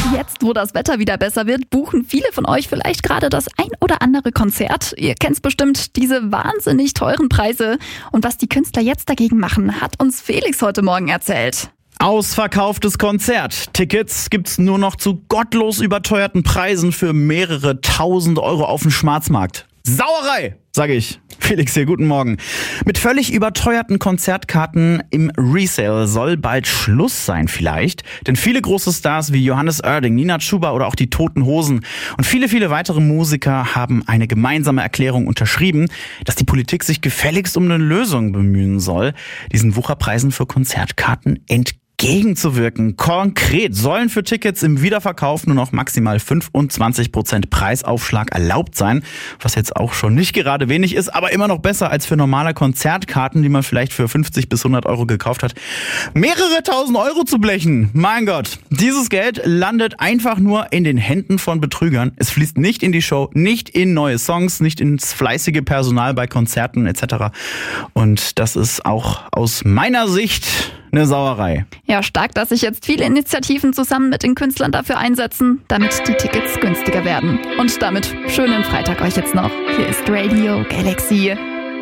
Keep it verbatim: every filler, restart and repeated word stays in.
Jetzt, wo das Wetter wieder besser wird, buchen viele von euch vielleicht gerade das ein oder andere Konzert. Ihr kennt bestimmt diese wahnsinnig teuren Preise. Und was die Künstler jetzt dagegen machen, hat uns Felix heute Morgen erzählt. Ausverkauftes Konzert. Tickets gibt's nur noch zu gottlos überteuerten Preisen für mehrere tausend Euro auf dem Schwarzmarkt. Sauerei, sage ich. Felix hier, guten Morgen. Mit völlig überteuerten Konzertkarten im Resale soll bald Schluss sein vielleicht. Denn viele große Stars wie Johannes Oerding, Nina Chuba oder auch die Toten Hosen und viele, viele weitere Musiker haben eine gemeinsame Erklärung unterschrieben, dass die Politik sich gefälligst um eine Lösung bemühen soll, diesen Wucherpreisen für Konzertkarten entgegen. Gegenzuwirken. Konkret sollen für Tickets im Wiederverkauf nur noch maximal fünfundzwanzig Prozent Preisaufschlag erlaubt sein, was jetzt auch schon nicht gerade wenig ist, aber immer noch besser als für normale Konzertkarten, die man vielleicht für fünfzig bis hundert Euro gekauft hat, mehrere tausend Euro zu blechen. Mein Gott, dieses Geld landet einfach nur in den Händen von Betrügern. Es fließt nicht in die Show, nicht in neue Songs, nicht ins fleißige Personal bei Konzerten et cetera. Und das ist auch aus meiner Sicht eine Sauerei. Ja, stark, dass sich jetzt viele Initiativen zusammen mit den Künstlern dafür einsetzen, damit die Tickets günstiger werden. Und damit schönen Freitag euch jetzt noch. Hier ist Radio Galaxy.